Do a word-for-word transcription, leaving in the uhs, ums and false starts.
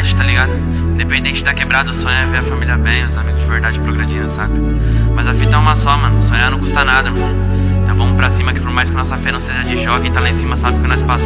internet, tá ligado? Independente da quebrada, o sonho é ver a família bem, os amigos de verdade progredindo, saca? Mas a fita é uma só, mano. Sonhar não custa nada, mano. Então vamos pra cima que por mais que nossa fé não seja de jogo, quem tá lá em cima sabe que nós passamos.